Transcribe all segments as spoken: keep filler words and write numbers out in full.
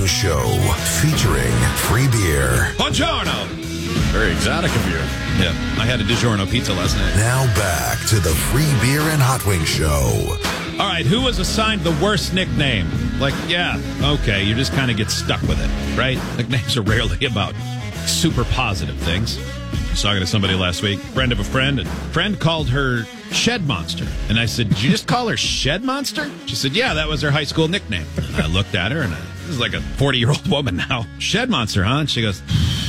Hotwing Show, featuring free beer. Buongiorno. Very exotic of you. Yeah, I had a DiGiorno pizza last night. Now back to the Free Beer and Hotwing Show. All right, who was assigned the worst nickname? Like, yeah, okay, you just kind of get stuck with it, right? Nicknames are rarely about super positive things. I was talking to somebody last week, friend of a friend, and friend called her Shed Monster. And I said, did you just call her Shed Monster? She said, yeah, that was her high school nickname. And I looked at her, and I, this is like a forty-year-old woman now. Shed Monster, huh? And she goes,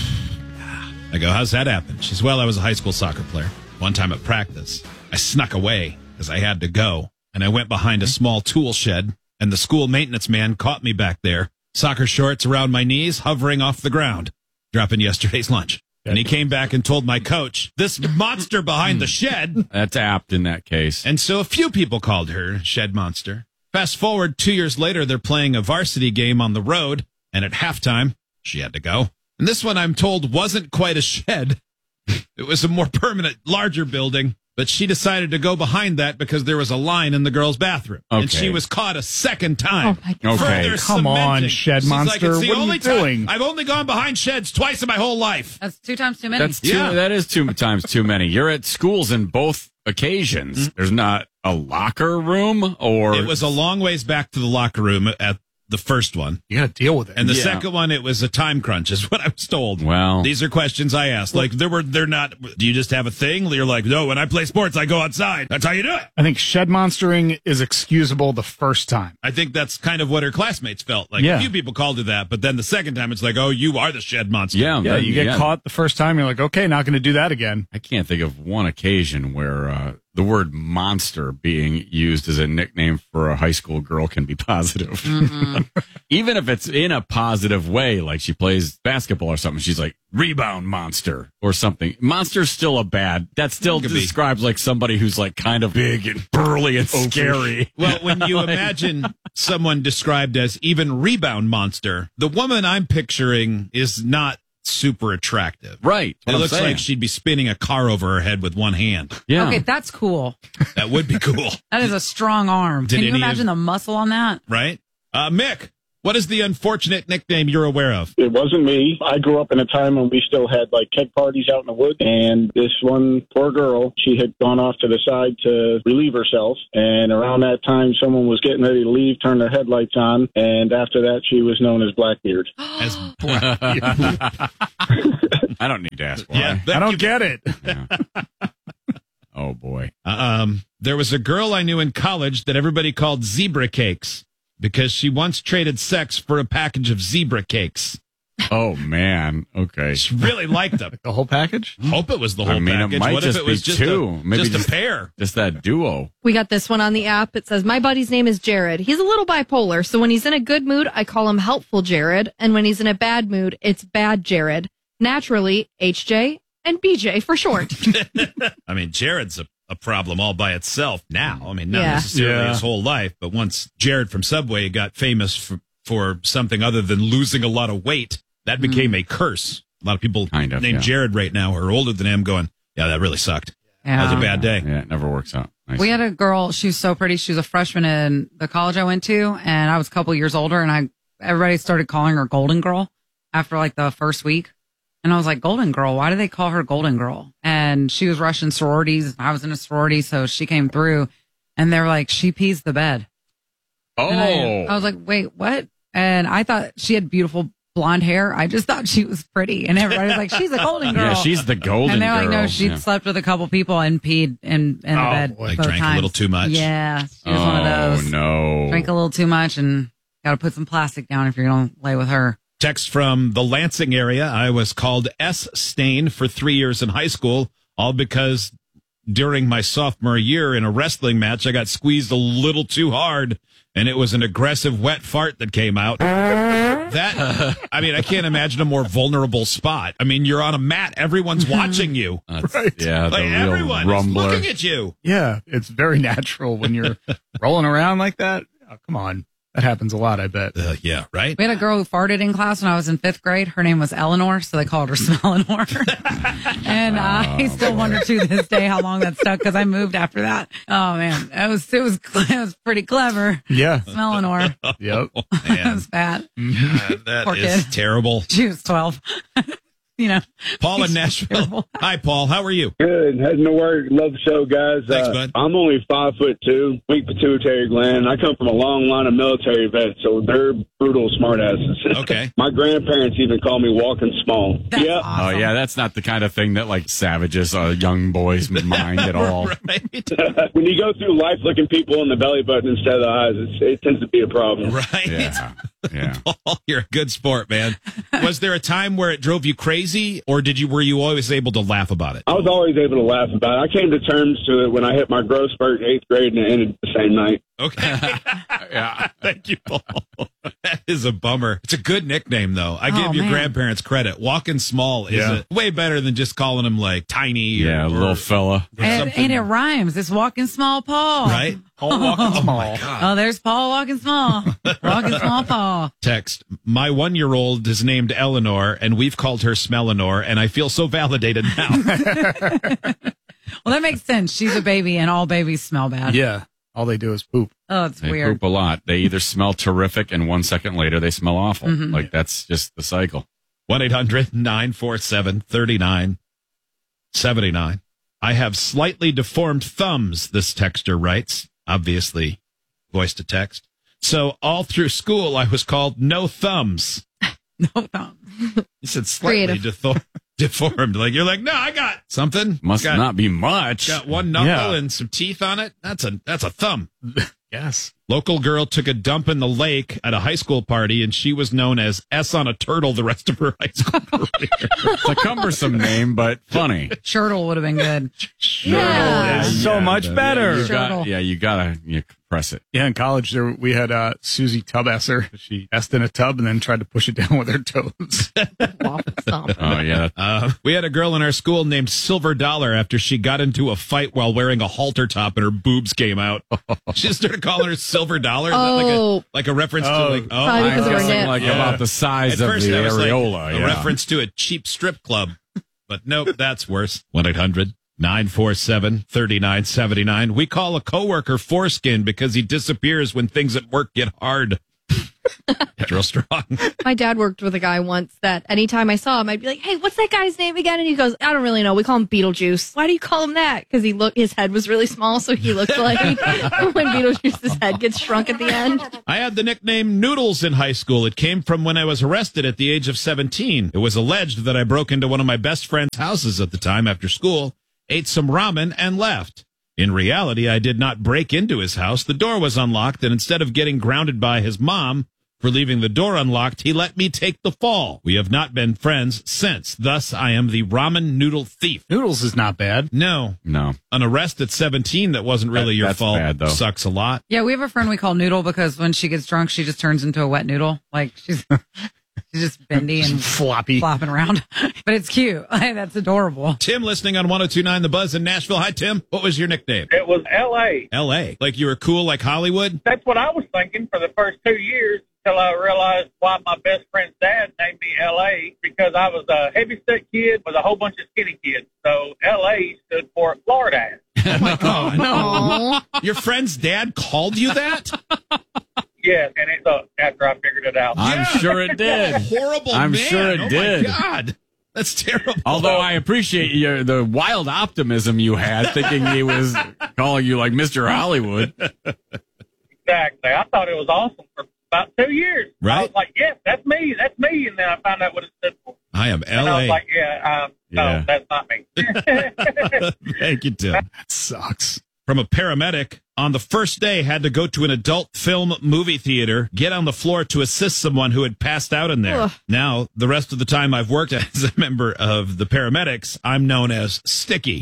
I go, how's that happen? She says, well, I was a high school soccer player. One time at practice, I snuck away because I had to go. And I went behind a small tool shed, and the school maintenance man caught me back there, soccer shorts around my knees, hovering off the ground, dropping yesterday's lunch. And he came back and told my coach, this monster behind the shed. That's apt in that case. And so a few people called her Shed Monster. Fast forward two years later, they're playing a varsity game on the road, and at halftime, she had to go. And this one, I'm told, wasn't quite a shed. It was a more permanent, larger building. But she decided to go behind that because there was a line in the girls' bathroom. Okay. And she was caught a second time. Oh, my God. Okay. Further Come on, cementing. Shed She's Monster. Like, it's the What are you only time doing? I've only gone behind sheds twice in my whole life. That's two times too many. That's too, Yeah. That is two times too many. You're at schools in both occasions. Mm-hmm. There's not a locker room or... It was a long ways back to the locker room at the first one. You got to deal with it. And the Yeah. second one, it was a time crunch, is what I was told. Well- these are questions I asked. Like, there were, they're not, do you just have a thing? You're like, no, when I play sports, I go outside. That's how you do it. I think shed monstering is excusable the first time. I think that's kind of what her classmates felt. Like, Yeah. a few people called her that, but then the second time, it's like, oh, you are the Shed Monster. Yeah, Yeah, that- you get yeah. caught the first time, you're like, okay, not going to do that again. I can't think of one occasion where uh, the word monster being used as a nickname for a high school girl can be positive. Even if it's in a positive way, like she plays basketball or something, she's like, rebound monster or something. Monster's still a bad, that still Could be. describes like somebody who's like kind of big and burly and scary. Well, when you imagine someone described as even rebound monster, the woman I'm picturing is not super attractive. Right. It looks like she'd be spinning a car over her head with one hand. Yeah. Okay, that's cool. That would be cool, That is a strong arm. Did Can you any imagine of- the muscle on that? right? Uh, Mick, what is the unfortunate nickname you're aware of? It wasn't me. I grew up in a time when we still had like keg parties out in the woods, and this one poor girl, she had gone off to the side to relieve herself, and around that time someone was getting ready to leave, turned their headlights on, and after that she was known as Blackbeard. As I don't need to ask why. yeah, I don't get it. Yeah. Oh, boy. Um, there was a girl I knew in college that everybody called Zebra Cakes because she once traded sex for a package of zebra cakes. Oh, man. Okay. She really liked them. The whole package? Hope it was the whole I mean, it package. might What if just it was be just two. a, Maybe just, just- a pair? Just that duo. We got this one on the app. It says, my buddy's name is Jared. He's a little bipolar, so when he's in a good mood, I call him Helpful Jared, and when he's in a bad mood, it's Bad Jared. Naturally, H J and B J for short. I mean, Jared's a, a problem all by itself now. I mean, not Yeah. necessarily Yeah. his whole life, but once Jared from Subway got famous for, for something other than losing a lot of weight, that became a curse. A lot of people Kind of, named yeah. Jared right now are older than him going, yeah, that really sucked. Yeah. That was a bad day. Yeah, it never works out. Nice. We had a girl, she was so pretty. She was a freshman in the college I went to, and I was a couple years older, and I everybody started calling her Golden Girl after like the first week. And I was like, Golden Girl, why do they call her Golden Girl? And she was rushing sororities. I was in a sorority, so she came through, and they were like, she pees the bed. Oh. And I, I was like, wait, what? And I thought she had beautiful blonde hair. I just thought she was pretty. And everybody was like, she's a Golden Girl. Yeah, she's the golden And they're like, girl. no, she'd Yeah. slept with a couple people and peed in, in the Oh, bed. boy. Like both drank a times. little too much. Yeah, she was one of Oh, those. no. Drank a little too much and got to put some plastic down if you're going to lay with her. Text from the Lansing area. I was called S Stain for three years in high school, all because during my sophomore year in a wrestling match, I got squeezed a little too hard, and it was an aggressive wet fart that came out. That, I mean, I can't imagine a more vulnerable spot. I mean, you're on a mat. Everyone's watching you. That's- Right. Yeah, the Like, real everyone is rumbler. looking at you. Yeah, it's very natural when you're rolling around like that. Oh, come on. That happens a lot, I bet. Uh, yeah, right? We had a girl who farted in class when I was in fifth grade. Her name was Eleanor, so they called her Smellinor. And uh, I still wonder to this day how long that stuck because I moved after that. Oh man, it was it was it was pretty clever. Yeah. Smellinor. Yep. That Man, was bad. God, that Poor is kid. terrible. She was twelve. You know, Paul in He's Nashville. terrible. Hi, Paul. How are you? Good. Heading to work. Love the show, guys. Thanks, Uh, bud. I'm only five foot two, weak pituitary gland. I come from a long line of military vets, so they're brutal smartasses. Okay. My grandparents even call me walking small. That's Yep. awesome. Oh, yeah, that's not the kind of thing that, like, savages a young boy's mind at all. Right. When you go through life looking people in the belly button instead of the eyes, it's, it tends to be a problem. Right. Yeah, yeah. Paul, you're a good sport, man. Was there a time where it drove you crazy, or did you were you always able to laugh about it? I was always able to laugh about it. I came to terms to it when I hit my growth spurt in eighth grade, and it ended the same night. Okay. Yeah. Thank you, Paul. That is a bummer. It's a good nickname, though. I give Oh, your man. grandparents credit. Walking small is Yeah. a, way better than just calling him like tiny. Yeah, or, little or- fella. or And, something, and it rhymes. It's walking small Paul. right? Paul walking small. Oh, there's Paul walking small. Walking small Paul. Text. My one-year-old is named Eleanor, and we've called her Smellinor, and I feel so validated now. Well, that makes sense. She's a baby, and all babies smell bad. Yeah. All they do is poop. Oh, it's They weird. poop a lot. They either smell terrific, and one second later they smell awful. Mhm. Like, that's just the cycle. one eight hundred nine four seven three nine seven nine. I have slightly deformed thumbs, this texter writes. Obviously, voice to text. So all through school, I was called No Thumbs. No thumb. He said slightly Creative. defor- deformed. Like, you're like, no, I got something. Must got, not be much. Got one knuckle Yeah. and some teeth on it. That's a that's a thumb. Yes. Local girl took a dump in the lake at a high school party, and she was known as S on a turtle the rest of her high school career. It's a cumbersome name, but funny. Shirtle would have been good. Yeah. So much the- better. You Shirtle. got, yeah, you gotta you compress it. Yeah, in college, there, we had uh, Susie Tubesser. She essed in a tub and then tried to push it down with her toes. Waffle stomp. Oh yeah, Uh, we had a girl in our school named Silver Dollar after she got into a fight while wearing a halter top and her boobs came out. She just started calling her Silver Dollar. Is that like a, Oh. like a reference to Oh. like, oh, Probably I'm because of her guessing nip. like Yeah. about the size At of first the that was like areola. a yeah. reference to a cheap strip club. But nope, that's worse. one eight hundred nine four seven three nine seven nine. We call a coworker Foreskin because he disappears when things at work get hard. That's real strong. My dad worked with a guy once that anytime I saw him, I'd be like, "Hey, what's that guy's name again?" And he goes, "I don't really know. We call him Beetlejuice." Why do you call him that? Because he looked, his head was really small, so he looked like when Beetlejuice's head gets shrunk at the end. I had the nickname Noodles in high school. It came from when I was arrested at the age of seventeen. It was alleged that I broke into one of my best friend's houses at the time after school, ate some ramen, and left. In reality, I did not break into his house. The door was unlocked, and instead of getting grounded by his mom for leaving the door unlocked, he let me take the fall. We have not been friends since. Thus, I am the ramen noodle thief. Noodles is not bad. No, No, an arrest at seventeen that wasn't really That- your that's fault bad, though. sucks a lot. Yeah, we have a friend we call Noodle because when she gets drunk, she just turns into a wet noodle. Like she's she's just bendy and Floppy. flopping around. But it's cute. That's adorable. Tim listening on one oh two point nine The Buzz in Nashville. Hi, Tim. What was your nickname? It was L A. L A. Like you were cool like Hollywood? That's what I was thinking for the first two years until I realized why my best friend's dad named me L A, because I was a heavy-set kid with a whole bunch of skinny kids. So L A stood for Florida. Oh, my God. Aw. Your friend's dad called you that? Yes, and it's uh, after I figured it out. I'm sure it did. Horrible I'm man. sure it oh did. My God. That's terrible. Although I appreciate your the wild optimism you had, thinking he was calling you like Mister Hollywood. Exactly. I thought it was awesome for about two years. I Right. was like, yes, that's me. That's me. And then I found out what it stood for. I am And I L was A. like, yeah, um, Yeah. no, that's not me. Thank you, Tim. That sucks. From a paramedic, on the first day had to go to an adult film movie theater, get on the floor to assist someone who had passed out in there. Ugh. Now, the rest of the time I've worked as a member of the paramedics, I'm known as Sticky.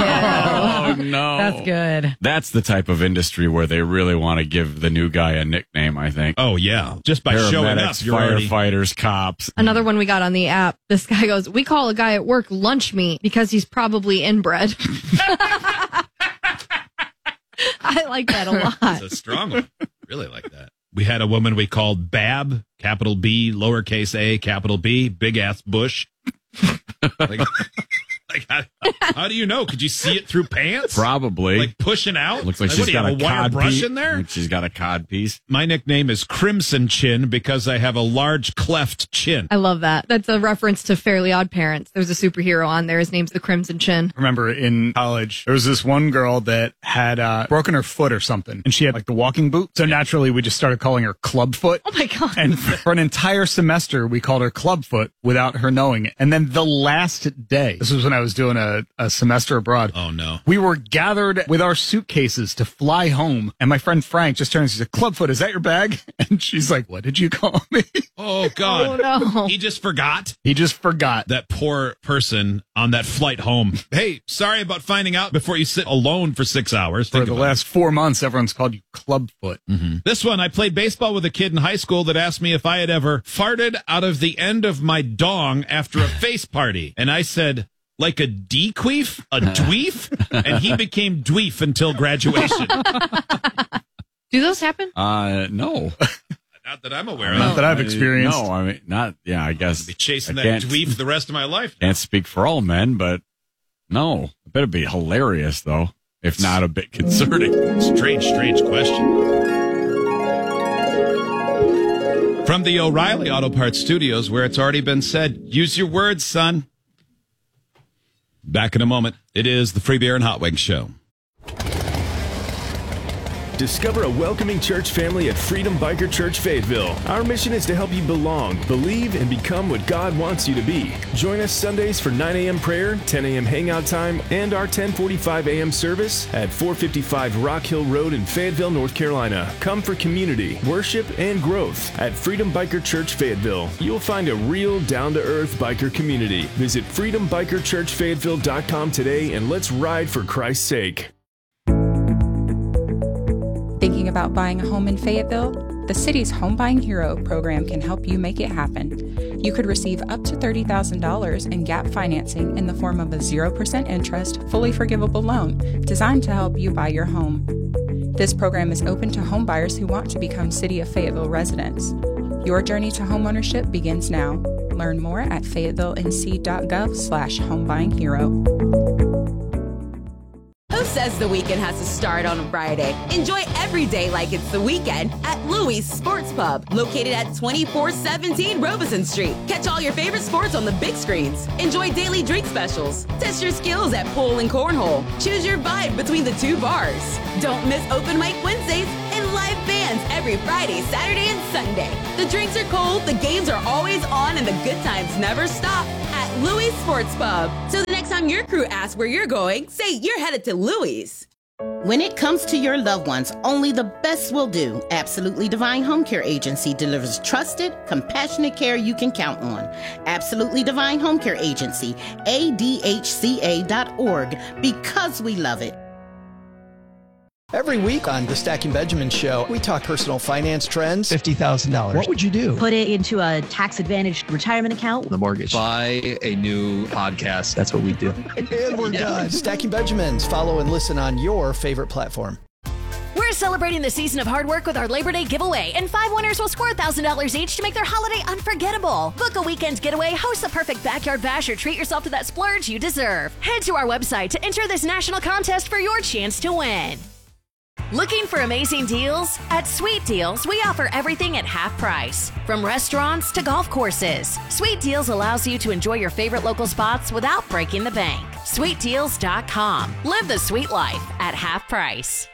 Oh no, That's good. That's the type of industry where they really want to give the new guy a nickname. I think. Oh, yeah. Just by showing up, Paramedics, you're already... firefighters, cops. Another one we got on the app. This guy goes, "We call a guy at work lunch meat because he's probably inbred." I like that a lot. That's a strong one. Really like that. We had a woman we called Bab, capital B, lowercase a, capital B, big ass bush. like, like how, how do you know? Could you see it through pants? Probably. Like pushing out? Looks like what, she's do you got have a, a wire cod brush piece. in there. She's got a cod piece. My nickname is Crimson Chin because I have a large cleft chin. I love that. That's a reference to Fairly Odd Parents. There's a superhero on there. His name's the Crimson Chin. Remember in college, there was this one girl that had uh, broken her foot or something, and she had like the walking boot. So naturally, we just started calling her Clubfoot. Oh my God. And for an entire semester, we called her Clubfoot without her knowing it. And then the last day, this was when I was doing a, a semester abroad. Oh, no. We were gathered with our suitcases to fly home. And my friend Frank just turns and said, Clubfoot, is that your bag? And she's like, what did you call me? Oh, God. Oh, no. He just forgot. He just forgot. That poor person on that flight home. Hey, sorry about finding out before you sit alone for six hours. For Think the about last four months, everyone's called you Clubfoot. Mm-hmm. This one, I played baseball with a kid in high school that asked me if I had ever farted out of the end of my dong after a face party. And I said, like a dequeef? A dweef? And he became dweef until graduation. Do those happen? Uh, no. Not that I'm aware of. Not that I've I- experienced. No, I mean, not, yeah, I guess. Be chasing I that can't- dweef the rest of my life. Can't speak for all men, but no. I bet it'd be hilarious, though, if not a bit concerning. Strange, strange question. From the O'Reilly Auto Parts Studios, where it's already been said, use your words, son. Back in a moment. It is the Free Beer and Hot Wings Show. Discover a welcoming church family at Freedom Biker Church Fayetteville. Our mission is to help you belong, believe, and become what God wants you to be. Join us Sundays for nine a.m. prayer, ten a.m. hangout time, and our ten forty-five a.m. service at four fifty-five Rock Hill Road in Fayetteville, North Carolina. Come for community, worship, and growth at Freedom Biker Church Fayetteville. You'll find a real down-to-earth biker community. Visit freedom biker church fayetteville dot com today and let's ride for Christ's sake. Thinking about buying a home in Fayetteville? The city's Home Buying Hero program can help you make it happen. You could receive up to thirty thousand dollars in gap financing in the form of a zero percent interest, fully forgivable loan designed to help you buy your home. This program is open to home buyers who want to become City of Fayetteville residents. Your journey to homeownership begins now. Learn more at fayetteville.nc.gov slash homebuyinghero. Who says the weekend has to start on a Friday? Enjoy every day like it's the weekend at Louis Sports Pub, located at twenty-four seventeen Robeson Street. Catch all your favorite sports on the big screens. Enjoy daily drink specials. Test your skills at pool and cornhole. Choose your vibe between the two bars. Don't miss Open Mic Wednesdays and live bands every Friday, Saturday, and Sunday. The drinks are cold, the games are always on, and the good times never stop at Louis Sports Pub. So the next time your crew asks where you're going, say you're headed to Louis. When it comes to your loved ones, only the best will do. Absolutely Divine Home Care Agency delivers trusted, compassionate care you can count on. Absolutely Divine Home Care Agency, A D H C A dot org, because we love it. Every week on the Stacking Benjamin Show, we talk personal finance trends. fifty thousand dollars. What would you do? Put it into a tax-advantaged retirement account. The mortgage. Buy a new podcast. That's what we do. And we're yeah. done. Stacking Benjamins. Follow and listen on your favorite platform. We're celebrating the season of hard work with our Labor Day giveaway, and five winners will score one thousand dollars each to make their holiday unforgettable. Book a weekend getaway, host the perfect backyard bash, or treat yourself to that splurge you deserve. Head to our website to enter this national contest for your chance to win. Looking for amazing deals? At Sweet Deals, we offer everything at half price. From restaurants to golf courses, Sweet Deals allows you to enjoy your favorite local spots without breaking the bank. sweet deals dot com. Live the sweet life at half price.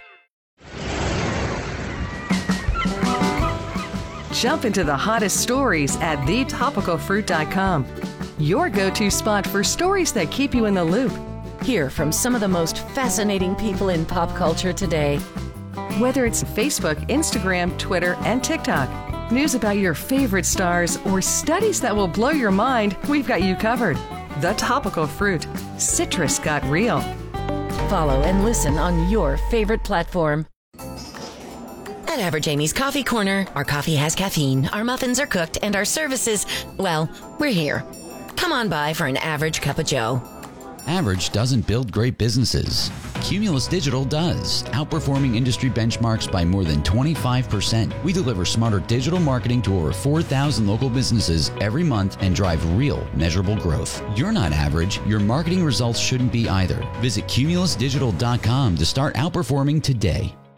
Jump into the hottest stories at the topical fruit dot com. Your go-to spot for stories that keep you in the loop. Hear from some of the most fascinating people in pop culture today. Whether it's Facebook, Instagram, Twitter, and TikTok, news about your favorite stars, or studies that will blow your mind, we've got you covered. The Topical Fruit. Citrus got real. Follow and listen on your favorite platform. At Average Amy's Coffee Corner, our coffee has caffeine, our muffins are cooked, and our services, well, we're here. Come on by for an average cup of joe. Average doesn't build great businesses. Cumulus Digital does, outperforming industry benchmarks by more than twenty-five percent. We deliver smarter digital marketing to over four thousand local businesses every month and drive real, measurable growth. You're not average. Your marketing results shouldn't be either. Visit cumulus digital dot com to start outperforming today.